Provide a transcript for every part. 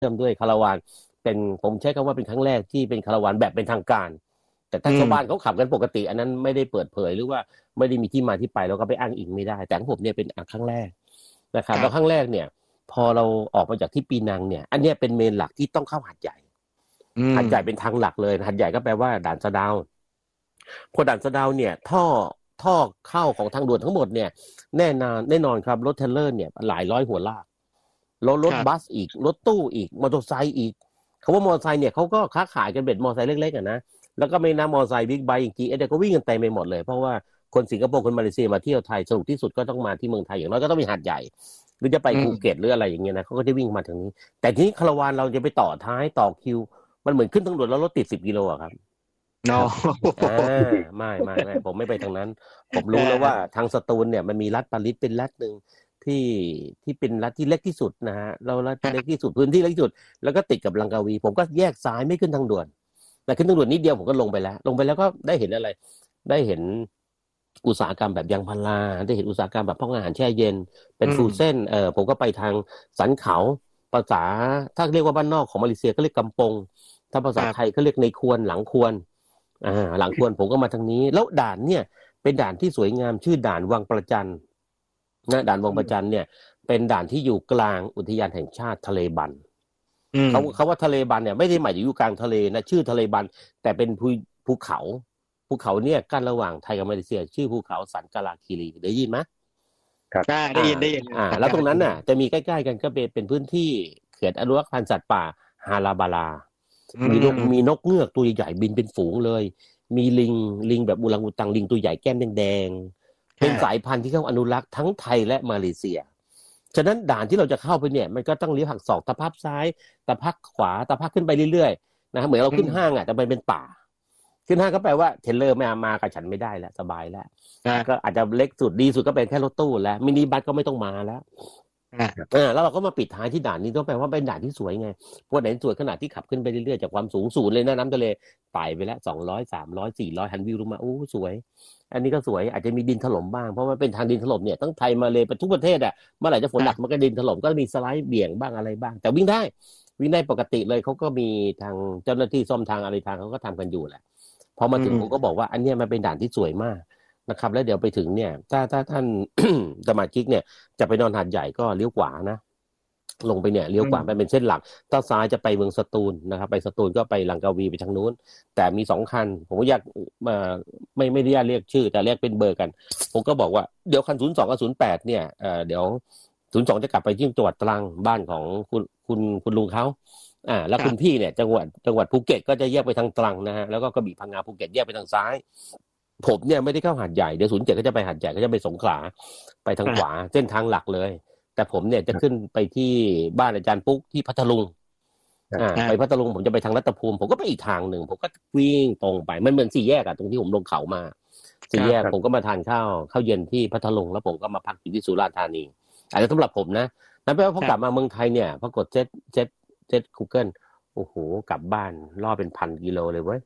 ริ่มด้วยคาราวานเป็นผมใช้คำว่าเป็นครั้งแรกที่เป็นคาราวานแบบเป็นทางการแต่ถ้าชาวบ้านเขาขับกันปกติอันนั้นไม่ได้เปิดเผยหรือว่าไม่ได้มีที่มาที่ไปเราก็ไปอ้างอิงไม่ได้แต่ของผมเนี่ยเป็นครั้งแรกนะครับแล้วครั้งแรกเนี่ยพอเราออกมาจากที่ปีนังเนี่ยอันเนี้ยเป็นเมนหลักที่ต้องเข้าหาดใหญ่หาดใหญ่เป็นทางหลักเลยหาดใหญ่ก็แปลว่าด่านสะเดาพอด่านสะเดาเนี่ยท่อเข้าของทางด่วนทั้งหมดเนี่ยแน่นอนครับรถเทรลเลอร์เนี่ยหลายร้อยหัวลากรถบัสอีกรถตู้อีกมอเตอร์ไซค์อีกเขาว่ามอเตอร์ไซค์เนี่ยเขาก็ค้าขายกันเป็นมอเตอร์ไซค์เล็กๆนะแล้วก็ไม่นับมอเตอร์ไซค์บิ๊กไบค์อีกทีเดี๋ยวก็วิ่งกันเต็มไปหมดเลยเพราะว่าคนสิงคโปร์คนมาเลเซียมาเที่ยวไทยสนุกที่สุดก็ต้องมาที่เมืองไทยอย่างน้อยก็ต้องมีหาดใหญ่หรือจะไปภูเก็ตหรืออะไรอย่างเงี้ยนะเขาก็จะวิ่งมาทางนี้แต่ทีนี้คาราวานเราจะไปต่อท้ายต่อคิวมันเหมือนขึ้นทางด่วนแล้วรถติด10 กิโลอะครับเนาะไม่ผมไม่ไปทางนั้นผมรู้แล้วว่าทางสตูลเนี่ยมันมีรัฐปารีสเป็นรัฐหนึ่งที่ที่เป็นรัฐที่เล็กที่สุดนะฮะเรารัฐเล็กที่สุดพื้นที่เล็กที่สุดแล้วก็ติดกับลังกาวีผมก็แยกซ้ายไม่ขึ้นทางด่วนแต่ขึ้นทางด่วนนิดเดียวผมก็ลงไปแล้วก็ได้เห็นอะไรได้เห็นอุตสาหกรรมแบบยางพาราได้เห็นอุตสาหกรรมแบบพวกอาหารแช่เย็นเป็นฟูเส้นผมก็ไปทางสันเขาภาษาถ้าเรียกว่าบ้านนอกของมาเลเซียก็เรียกกำปงถ้าภาษาไทยก็เรียกในควรหลังควรหลังควรผมก็มาทางนี้แล้วด่านเนี่ยเป็นด่านที่สวยงามชื่อด่านวังประจันนะด่านวังประจันเนี่ยเป็นด่านที่อยู่กลางอุทยานแห่งชาติทะเลบันเขาว่าทะเลบันเนี่ยไม่ได้หมายถึงอยู่กลางทะเลนะชื่อทะเลบันแต่เป็นภูเขาเนี่ยกั้นระหว่างไทยกับมาเลเซียชื่อภูเขาสันกาลาคีรีได้ยินไหมครับได้ยินแล้วตรงนั้นน่ะจะมีใกล้ๆกันก็เป็นพื้นที่เขื่อนอนุรักษ์พันธุ์สัตว์ป่าฮาราบาลามีนกเงือกตัวใหญ่บินเป็นฝูงเลยมีลิงแบบอูรังอูตังลิงตัวใหญ่แก้มแดงๆเป็นสายพันธุ์ที่เขาอนุรักษ์ทั้งไทยและมาเลเซียฉะนั้นด่านที่เราจะเข้าไปเนี่ยมันก็ต้องเลี้ยวหักศอกตะพับซ้ายตะพักขวาตะพักขึ้นไปเรื่อยๆนะเหมือนเราขึ้นห้างแต่มันเป็นป่าขึ้นห้างก็แปลว่าเทรลเลอร์ไม่มากับฉันไม่ได้แล้วสบายแล้วก็อาจจะเล็กสุดดีสุดก็เป็นแค่รถตู้แล้วมินิบัสก็ไม่ต้องมาแล้วแล้วเราก็มาปิดท้ายที่ด่านนี้ต้องแปลว่าเป็นด่านที่สวยไงเพราะด่านสวยขนาดที่ขับขึ้นไปเรื่อยๆจากความสูงเลยนะน้ำทะเลไต่ไปแล้ว200 300 400หันวิวลงมาโอ้สวยอันนี้ก็สวยอาจจะมีดินถล่มบ้างเพราะว่าเป็นทางดินถล่มเนี่ยทั้งไทยมาเลยไปทุกประเทศเมื่อไหร่จะฝนหนักมันก็ดินถล่มก็มีสไลด์เบี่ยงบ้างอะไรบ้างแต่วิ่งได้ปกติเลยเขาก็มีทางเจ้าหน้าที่ซ่อมทางอะไรทางเขาก็ทำกันอยู่แหละพอมาถึงผมก็บอกว่าอันนี้มันเป็นด่านที่สวยมากนะครับแล้วเดี๋ยวไปถึงเนี่ยถ้าท่าน สมาชิกเนี่ยจะไปนอนหาดใหญ่ก็เลี้ยวขวานะลงไปเนี่ยเลี้ยวขวาไปเป็นเส้นหลักถ้าซ้ายจะไปเมืองสตูลนะครับไปสตูลก็ไปลังกาวีไปทางนู้นแต่มี2 คันผมก็อยากไม่ได้เรียกชื่อแต่เรียกเป็นเบอร์กันผมก็บอกว่าเดี๋ยวคัน02กับ08เนี่ยเดี๋ยว02จะกลับไปที่จังหวัดตรังบ้านของคุณลุงเขาแล้วคุณพี่เนี่ยจังหวัดภูเก็ตก็จะแยกไปทางตรังนะฮะแล้วก็กระบี่พังงาภูเก็ตแยกไปทางซ้ายผมเนี่ยไม่ได้เข้าหาดใหญ่เดี๋ยว07ก็จะไปหาดใหญ่ก็จะไปสงขลาไปทางขวาเส้นทางหลักเลยแต่ผมเนี่ยจะขึ้นไปที่บ้านอาจารย์ปุ๊กที่พัทลุงไปพัทลุงผมจะไปทางรัตภูมิผมก็ไปอีกทางหนึ่งผมก็วิ่งตรงไปมันเหมือน4 แยกตรงที่ผมลงเขามา4 แยกผมก็มาทานข้าวเย็นที่พัทลุงแล้วผมก็มาพักอยู่ที่สุราษฎร์ธานีอันนี้สำหรับผมนะนั่นแปลว่าพอกลับมาเมืองไทยเนี่ยพอกดเซ็ต Google โอ้โหกลับบ้านล่อเป็น1,000 กิโลเลยเว้ย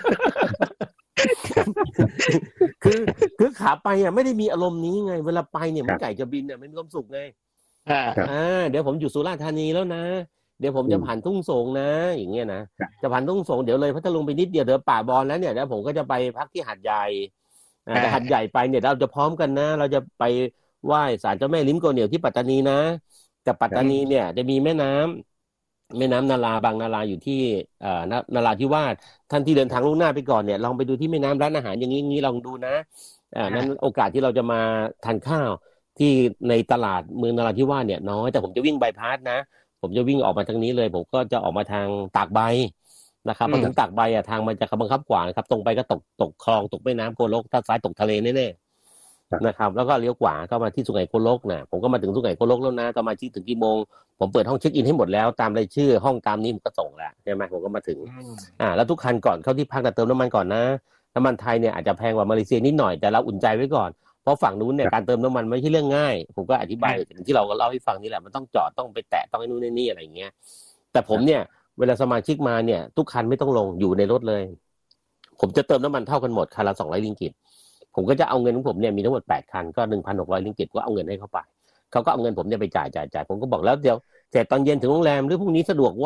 คือขาไปไม่ได้มีอารมณ์นี้ไงเวลาไปเนี่ยมันไก่จะบินไม่มีความสุขไงเดี๋ยวผมอยู่สุราษฎร์ธานีแล้วนะเดี๋ยวผมจะผ่านทุ่งสงนะอย่างเงี้ยนะจะผ่านทุ่งสงเดี๋ยวเลยพัทลุงไปนิดเดียวเดี๋ยวป่าบอนแล้วเนี่ยแล้วผมก็จะไปพักที่หาดใหญ่แต่หาดใหญ่ไปเนี่ยเราจะพร้อมกันนะเราจะไปไหว้ศาลเจ้าแม่ลิ้มโกเหนียวที่ปัตตานีนะแต่ปัตตานีเนี่ยจะมีแม่น้ำนาราบางนาราอยู่ที่นาราธิวาสท่านที่เดินทางล่วงหน้าไปก่อนเนี่ยลองไปดูที่แม่น้ำร้านอาหารอย่างนี้ลองดูนะนั้นโอกาสที่เราจะมาทานข้าวที่ในตลาดเมืองนราธิวาสเนี่ยน้อยแต่ผมจะวิ่งบายพาสนะผมจะวิ่งออกมาทางนี้เลยผมก็จะออกมาทางตากใบนะครับพอถึงตากใบทางมันจะบังคับกว่านะครับตรงไปก็ตกคลองตกแม่น้ำโกลกถ้าซ้ายตกทะเลแน่ๆนะครับแล้วก็เลี้ยวขวาก็มาที่สุไหงโกลกนะผมก็มาถึงสุไหงโกลกแล้วนะสมาชิกถึงกี่โมงผมเปิดห้องเช็คอินให้หมดแล้วตามรายชื่อห้องตามนี้ผมก็ส่งแล้วใช่ไหมผมก็มาถึงแล้วทุกคันก่อนเข้าที่พักเติมน้ำมันก่อนนะน้ำมันไทยเนี่ยอาจจะแพงกว่ามาเลเซียนิดหน่อยแต่เราอุ่นใจไว้ก่อนเพราะฝั่งนู้นเนี่ยการเติมน้ำมันไม่ใช่เรื่องง่ายผมก็อธิบายที่เราก็เล่าให้ฟังนี่แหละมันต้องจอดต้องไปแตะต้องไอ้นู่นนี่อะไรอย่างเงี้ยแต่ผมเนี่ยเวลาสมาชิกมาเนี่ยทุกคันไม่ต้องลงอยู่ในรถเลยผมจะเติมน้ำมันเท่ากันหมดคันละ200 ริงกิตผมก็จะเอาเงินของผมเนี่ยมีทั้งหมด8 คันก็ 1,600 ริงกิตก็เอาเงินให้เขาไปเขาก็เอาเงินผมเนี่ยไปจ่ายผมก็บอกแล้วเดี๋ยวเสร็จตอนเย็นถึงโรงแรมหรือพรุ่งนี้สะดวก